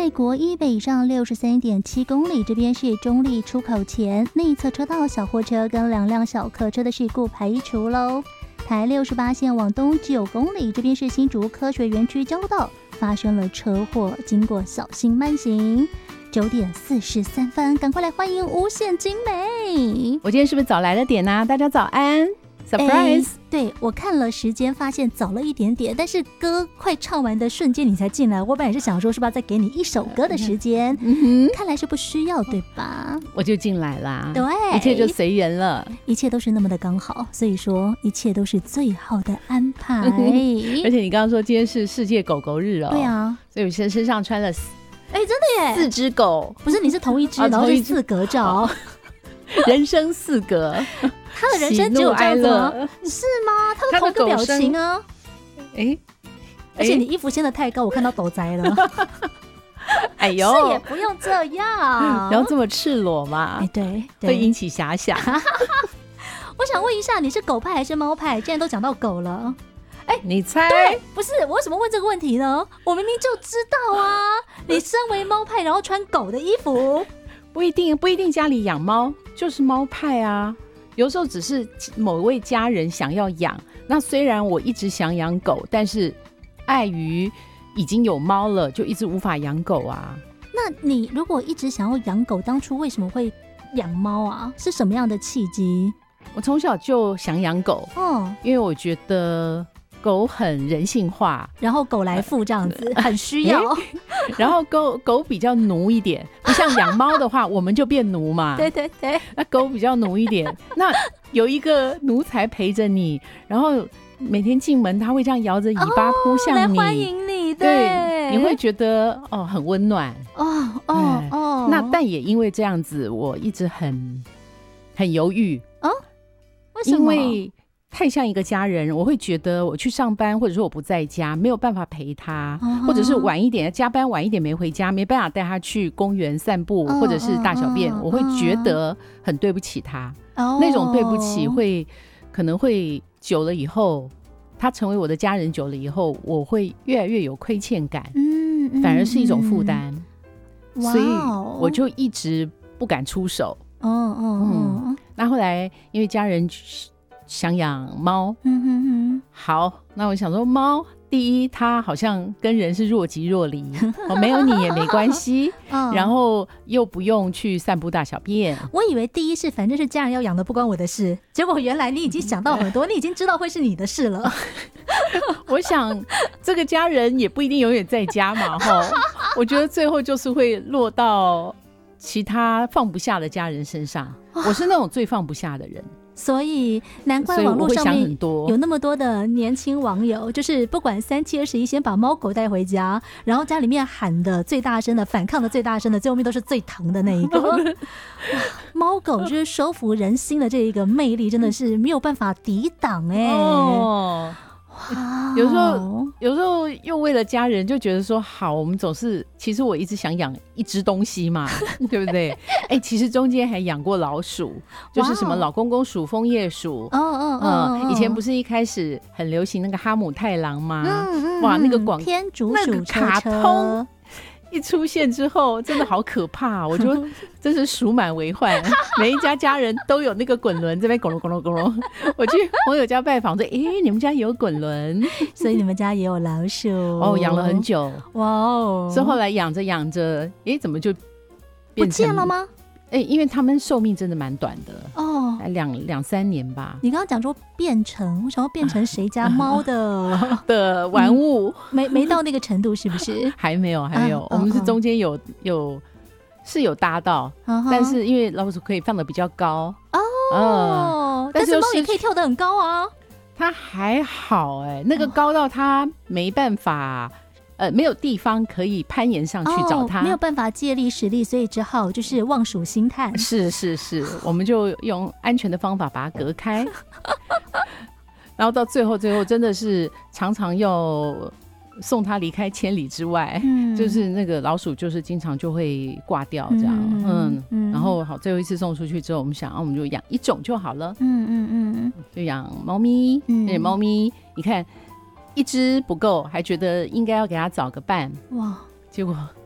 在国一北上63.7公里，这边是中立出口前内侧车道，小货车跟2辆小客车的事故排除喽。台68线往东9公里，这边是新竹科学园区交道发生了车祸，经过小心慢行。9点43分，赶快来欢迎无限精美。 我今天是不是早来了点啊？大家早安 ，surprise！ 对，我看了时间，发现早了一点点，但是歌快唱完的瞬间你才进来，我本来是想说是不是要再给你一首歌的时间，看来是不需要，对吧？ 我就进来啦， 对， 一切就随缘了， 一切都是那么的刚好，所以说一切都是最好的安排。 而且你刚刚说今天是世界狗狗日哦， 对啊， 所以我身上穿了真的耶， 4只狗， 不是你是同一只，然后是4格照， 人生4格， 他的人生只有这样子吗？是吗？他的同个表情啊，而且你衣服掀得太高，我看到抖灾了。 哎呦， 是也不用这样， 不要这么赤裸嘛， 对， 会引起遐想。 我想问一下，你是狗派还是猫派？既然都讲到狗了。 你猜？ 对，不是我为什么问这个问题呢？我明明就知道啊！你身为猫派，然后穿狗的衣服， 不一定家里养猫就是猫派啊。有时候只是某位家人想要养，那虽然我一直想养狗，但是碍于已经有猫了，就一直无法养狗啊。 那你如果一直想要养狗，当初为什么会养猫啊？是什么样的契机？ 我从小就想养狗，因为我觉得狗很人性化， 然后狗来富这样子很需要， 然后狗比较奴一点，不像养猫的话我们就变奴嘛。 对对对， 那狗比较奴一点，那有一个奴才陪着你，然后每天进门它会这样摇着尾巴扑向你， 来欢迎你， 对，你会觉得很温暖那但也因为这样子，我一直很犹豫为什么？ 因为太像一个家人，我会觉得我去上班或者说我不在家没有办法陪他，或者是晚一点加班晚一点没回家，没办法带他去公园散步或者是大小便，我会觉得很对不起他那种对不起可能会久了以后，他成为我的家人久了以后，我会越来越有亏欠感，反而是一种负担，所以我就一直不敢出手。那后来因为家人想养猫，好，那我想说猫，第一它好像跟人是若即若离，没有你也没关系然后又不用去散步大小便。 我以为第一是反正是家人要养的，不关我的事，结果原来你已经想到很多，你已经知道会是你的事了。 我想这个家人也不一定永远在家嘛我觉得最后就是会落到其他放不下的家人身上，我是那种最放不下的人， 所以难怪网络上面有那么多的年轻网友，就是不管3721先把猫狗带回家，然后家里面喊的最大声的，反抗的最大声的，最后面都是最疼的那一个猫狗就是收服人心的这一个魅力真的是没有办法抵挡有时候又为了家人就觉得说好，我们总是其实我一直想养一只东西嘛对不对其实中间还养过老鼠，就是什么老公公鼠、枫叶鼠以前不是一开始很流行那个哈姆太郎吗哇，那个天竺鼠那个卡通一出现之后真的好可怕我觉得真是鼠满为患每一家人都有那个滚轮这边滚隆滚隆滚隆我去朋友家拜访说你们家也有滚轮所以你们家也有老鼠养了很久所以后来养着养着怎么就变成不见了吗？ 因为他们寿命真的蛮短的两三年吧。 你刚刚讲说变成，我想要变成谁家猫的玩物没到那个程度是不是？ 还没有我们是中间有搭到但是因为老鼠可以放得比较高但是猫也可以跳得很高啊。 它还好那个高到它没办法没有地方可以攀岩上去找它没有办法借力使力，所以只好就是望鼠兴叹。 是我们就用安全的方法把它隔开然后到最后真的是常常要送它离开千里之外就是那个老鼠就是经常就会挂掉这样然后好最后一次送出去之后我们想我们就养一种就好了就养猫咪猫咪你看一只不够还觉得应该要给它找个伴哇，结果